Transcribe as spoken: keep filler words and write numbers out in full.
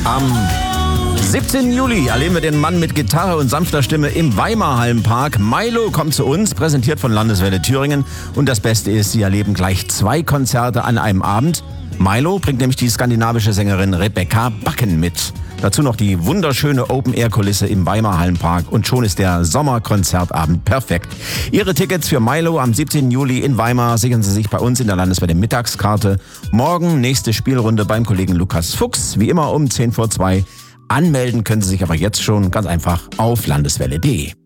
Am siebzehnten Juli erleben wir den Mann mit Gitarre und sanfter Stimme im Weimar Hallenpark. Milo kommt zu uns, präsentiert von Landeswelle Thüringen. Und das Beste ist, Sie erleben gleich zwei Konzerte an einem Abend. Milo bringt nämlich die skandinavische Sängerin Rebecca Backen mit. Dazu noch die wunderschöne Open-Air-Kulisse im Weimar Hallenpark und schon ist der Sommerkonzertabend perfekt. Ihre Tickets für Milo am siebzehnten Juli in Weimar sichern Sie sich bei uns in der Landeswelle Mittagskarte. Morgen nächste Spielrunde beim Kollegen Lukas Fuchs, wie immer um zehn vor zwei. Anmelden können Sie sich aber jetzt schon ganz einfach auf landeswelle punkt de.